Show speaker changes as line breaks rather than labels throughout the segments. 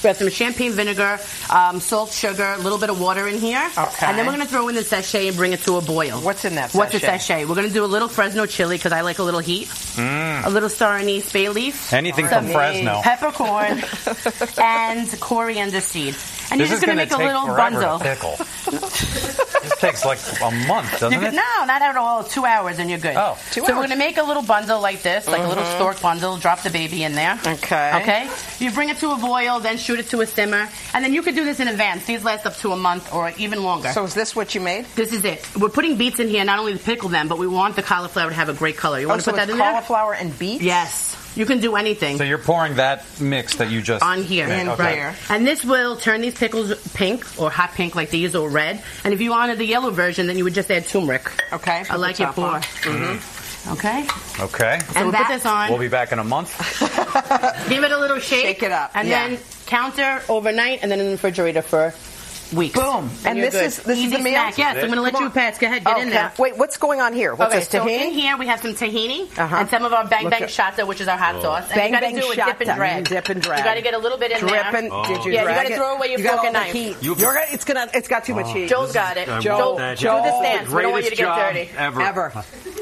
We have some champagne vinegar, salt, sugar, a little bit of water in here.
Okay.
And then we're going to throw in the sachet and bring it to a boil.
What's in that sachet?
What's the sachet? We're going to do a little Fresno chili because I like a little heat. A little star anise bay leaf.
Anything from Fresno.
Peppercorn. And coriander seed. And you're just going to make a little bundle.
Pickle. This takes like a month, doesn't it?
No, not at all. 2 hours and you're good.
Oh,
2 hours. So we're going to make a little bundle like this, like a little stork bundle. Drop the baby in there.
Okay.
Okay? You bring it to a boil, then shoot it to a simmer. And then you could do this in advance. These last up to a month or even longer.
So is this what you made?
This is it. We're putting beets in here not only to pickle them, but we want the cauliflower to have a great color. You want to put that in there?
Cauliflower and beets?
Yes. You can do anything.
So you're pouring that mix that you just
on here.
made.
Right. And this will turn these pickles pink or hot pink like these or red. And if you wanted the yellow version, then you would just add turmeric.
Okay.
I like it for. Okay.
Okay.
So we'll put this on.
We'll be back in a month.
Give it a little shake.
Shake it up.
And then counter overnight and then in the refrigerator for weeks.
Boom. And this is the meal?
Snack. Yes, I'm going to let you pass. Go ahead, get in there.
Wait, what's going on here? What's this, tahini?
So in here we have some tahini and some of our Bang Bang Shata, which is our hot sauce. And
Bang
you got
Bang
to do a dip and drag.
Dip and drag.
You got to get a little bit in there.
Did you
you
drag
got to throw away your fork and knife.
It's got too much heat.
Joel's got it. Joel, do the stance. We don't want you to get dirty.
Ever.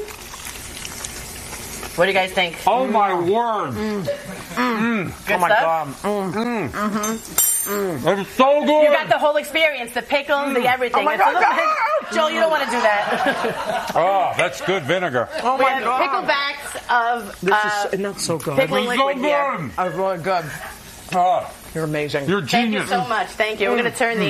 What do you guys think?
Oh my word!
Good
Oh my
stuff?
God!
It's so good.
You got the whole experience, the pickles, the everything.
Oh my God.
Joel, you don't want to do that.
Oh, that's good vinegar.
Oh
We
my
have
God!
picklebacks of
This is not so good.
pickle
It's
liquid
so
here.
good.
Really good.
Oh,
You're amazing.
You're
Thank you
genius.
so much. Thank you. We're going to turn these.